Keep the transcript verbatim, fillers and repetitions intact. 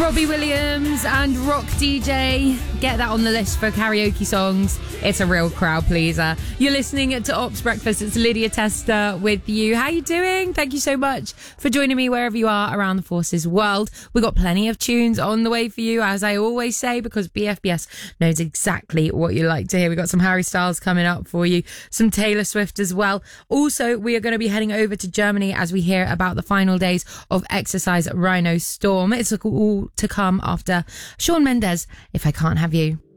Robbie Williams and Rock D J. Get that on the list for karaoke songs. It's a real crowd pleaser. You're listening to Ops Breakfast. It's Lydia Tester with you. How you doing? Thank you so much for joining me wherever you are around the Forces world. We've got plenty of tunes on the way for you, as I always say, because B F B S knows exactly what you like to hear. We've got some Harry Styles coming up for you, some Taylor Swift as well. Also, we are going to be heading over to Germany as we hear about the final days of Exercise Rhino Storm. It's all to come after Shawn Mendes, If I Can't Have You.